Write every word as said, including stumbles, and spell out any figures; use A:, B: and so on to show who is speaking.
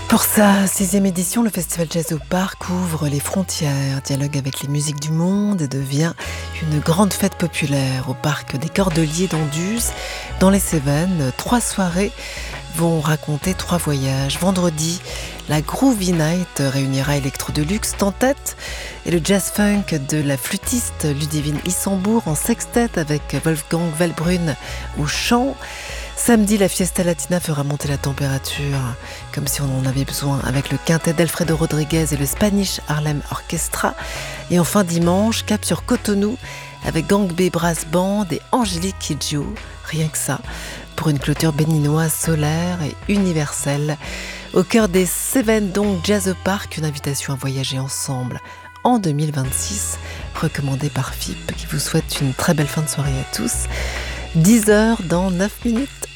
A: Pour sa sixième édition, le Festival Jazz au Parc ouvre les frontières, dialogue avec les musiques du monde et devient une grande fête populaire au Parc des Cordeliers d'Anduze. Dans les Cévennes, trois soirées vont raconter trois voyages. Vendredi, la Groovy Night réunira Electro Deluxe, Tempête et le jazz funk de la flûtiste Ludivine Issambourg en sextet avec Wolfgang Wellbrunn au chant. Samedi, la Fiesta Latina fera monter la température, comme si on en avait besoin, avec le quintet d'Alfredo Rodriguez et le Spanish Harlem Orchestra. Et enfin dimanche, cap sur Cotonou, avec Gang B Brass Band et Angélique Kidjo, rien que ça, pour une clôture béninoise solaire et universelle. Au cœur des Cévennes, donc Jazz au Parc, une invitation à voyager ensemble en deux mille vingt-six, recommandée par F I P, qui vous souhaite une très belle fin de soirée à tous. dix heures dans neuf minutes.